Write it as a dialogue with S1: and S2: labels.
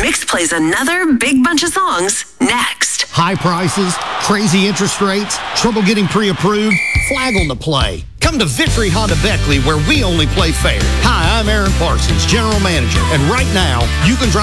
S1: Rick's plays another big bunch of songs next.
S2: High prices, crazy interest rates, trouble getting pre-approved, flag on the play. Come to Victory Honda Beckley, where we only play fair. Hi, I'm Aaron Parsons, General Manager, and right now, you can drive